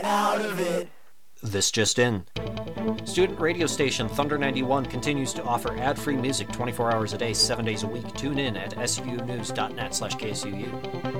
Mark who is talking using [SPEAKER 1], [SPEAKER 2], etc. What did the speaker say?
[SPEAKER 1] out of it.
[SPEAKER 2] This just in. Student radio station Thunder 91 continues to offer ad-free music 24 hours a day, 7 days a week. Tune in at sunews.net/KSUU.